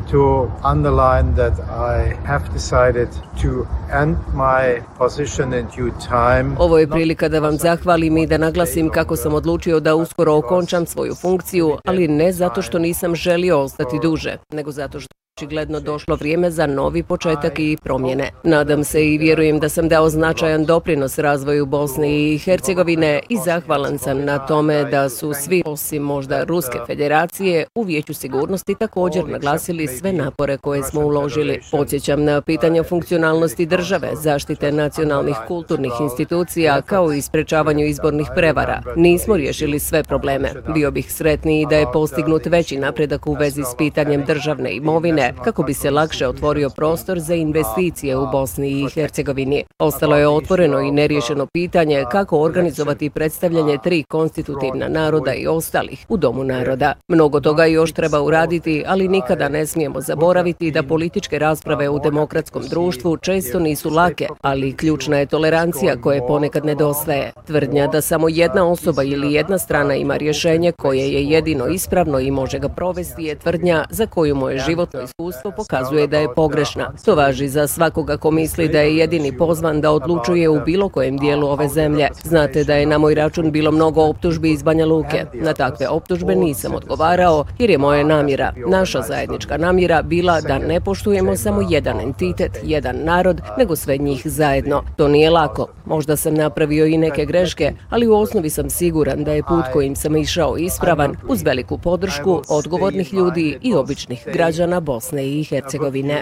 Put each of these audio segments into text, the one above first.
to underline that I have decided to end my position in due time. Ovo je prilika da vam zahvalim i da naglasim kako sam odlučio da uskoro okončam svoju funkciju, ali ne zato što nisam želio ostati duže, nego zato što očigledno došlo vrijeme za novi početak i promjene. Nadam se i vjerujem da sam dao značajan doprinos razvoju Bosne i Hercegovine i zahvalan sam na tome da su svi, osim možda Ruske federacije, u Vijeću sigurnosti također naglasili sve napore koje smo uložili. Podsjećam na pitanje funkcionalnosti države, zaštite nacionalnih kulturnih institucija, kao i sprečavanju izbornih prevara. Nismo riješili sve probleme. Bio bih sretniji da je postignut veći napredak u vezi s pitanjem državne imovine, kako bi se lakše otvorio prostor za investicije u Bosni i Hercegovini. Ostalo je otvoreno i neriješeno pitanje kako organizovati predstavljanje 3 konstitutivna naroda i ostalih u Domu naroda. Mnogo toga još treba uraditi, ali nikada ne smijemo zaboraviti da političke rasprave u demokratskom društvu često nisu lake, ali ključna je tolerancija koje ponekad nedostaje. Tvrdnja da samo jedna osoba ili jedna strana ima rješenje koje je jedino ispravno i može ga provesti je tvrdnja za koju moje životno iskustvo pokazuje da je pogrešna. To važi za svakoga ko misli da je jedini pozvan da odlučuje u bilo kojem dijelu ove zemlje. Znate da je na moj račun bilo mnogo optužbi iz Banja Luke. Na takve optužbe nisam odgovarao jer je moja namjera, naša zajednička namjera bila da ne poštujemo samo jedan entitet, jedan narod, nego sve njih zajedno. To nije lako. Možda sam napravio i neke greške, ali u osnovi sam siguran da je put kojim sam išao ispravan uz veliku podršku odgovornih ljudi i običnih građana Bosne i Hercegovine.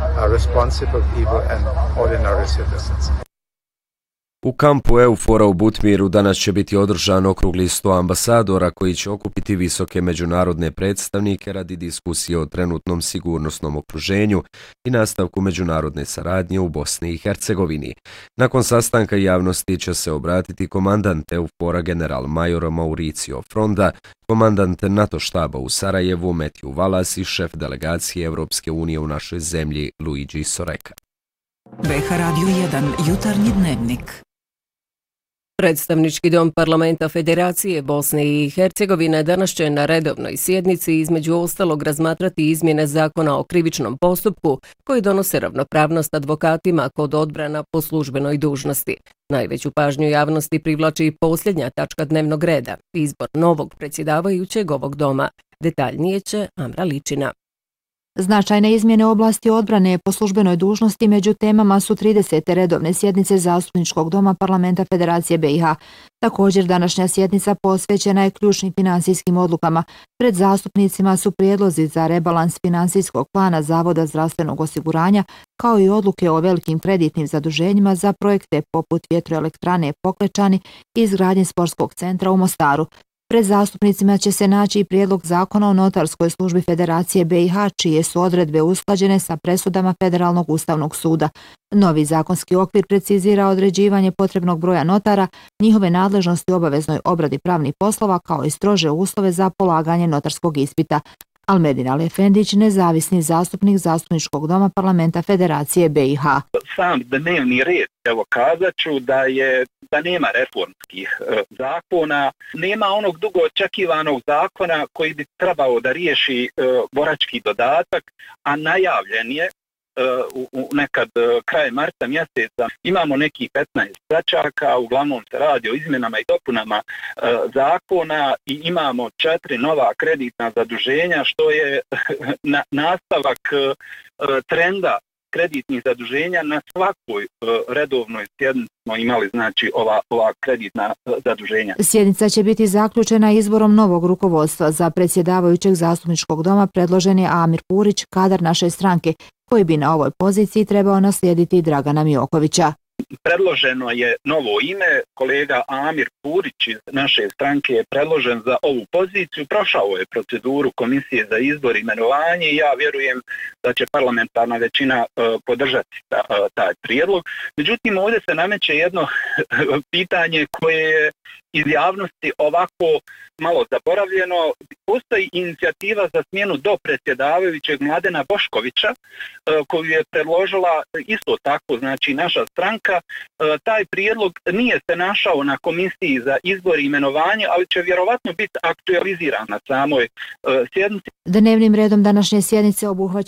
U kampu EUFOR-a u Butmiru danas će biti održan okrugli sto ambasadora koji će okupiti visoke međunarodne predstavnike radi diskusije o trenutnom sigurnosnom okruženju i nastavku međunarodne saradnje u Bosni i Hercegovini. Nakon sastanka javnosti će se obratiti komandant EUFOR-a general major Mauricio Fronda, komandant NATO štaba u Sarajevu Matthew Wallace i šef delegacije Evropske unije u našoj zemlji Luigi Soreka. BH Radio 1 jutarnji dnevnik. Predstavnički dom Parlamenta Federacije Bosne i Hercegovine danas će na redovnoj sjednici između ostalog razmatrati izmjene zakona o krivičnom postupku koji donose ravnopravnost advokatima kod odbrana po službenoj dužnosti. Najveću pažnju javnosti privlači posljednja tačka dnevnog reda, izbor novog predsjedavajućeg ovog doma. Detaljnije će Amra Ličina. Značajne izmjene oblasti odbrane po službenoj dužnosti među temama su 30. redovne sjednice Zastupničkog doma Parlamenta Federacije BiH. Također današnja sjednica posvećena je ključnim finansijskim odlukama. Pred zastupnicima su prijedlozi za rebalans finansijskog plana Zavoda zdravstvenog osiguranja, kao i odluke o velikim kreditnim zaduženjima za projekte poput vjetroelektrane Poklečani i izgradnje sportskog centra u Mostaru. Pred zastupnicima će se naći i prijedlog zakona o notarskoj službi Federacije BiH, čije su odredbe usklađene sa presudama Federalnog ustavnog suda. Novi zakonski okvir precizira određivanje potrebnog broja notara, njihove nadležnosti u obaveznoj obradi pravnih poslova, kao i strože uslove za polaganje notarskog ispita. Almedin Ali Efendić, nezavisni zastupnik Zastupničkog doma Parlamenta Federacije BiH. Sam dnevni red, evo kazat ću da nema reformskih zakona, nema onog dugo očekivanog zakona koji bi trebao da riješi borački dodatak, a najavljen je nekad kraj marta mjeseca. Imamo nekih 15 tačaka, uglavnom se radi o izmjenama i dopunama zakona i imamo 4 nova kreditna zaduženja, što je nastavak trenda kreditnih zaduženja. Na svakoj redovnoj sjednici smo imali znači ova kreditna zaduženja. Sjednica će biti zaključena izborom novog rukovodstva. Za predsjedavajućeg Zastupničkog doma predložen je Amir Purić, kadar naše stranke, koji bi na ovoj poziciji trebao naslijediti Dragana Miokovića. Predloženo je novo ime, kolega Amir Purić iz naše stranke je predložen za ovu poziciju, prošao je proceduru Komisije za izbor i imenovanje i ja vjerujem da će parlamentarna većina podržati taj prijedlog. Međutim, ovdje se nameće jedno pitanje koje je iz javnosti ovako malo zaboravljeno. Postoji inicijativa za smjenu do predsjedavajućeg Mladena Boškovića koju je predložila isto tako znači naša stranka. Taj prijedlog nije se našao na Komisiji za izbor i imenovanje, ali će vjerovatno biti aktualiziran na samoj sjednici. Dnevnim redom današnje sjednice obuhvaća